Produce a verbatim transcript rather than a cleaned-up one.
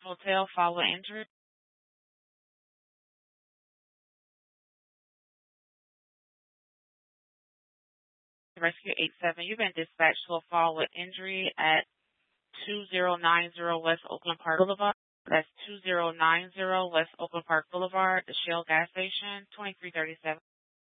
Hotel, fall with injury. Rescue eight seven, you've been dispatched to a fall with injury at two zero nine zero West Oakland Park Boulevard. That's two zero nine zero West Oakland Park Boulevard, the Shell gas station, twenty-three thirty-seven.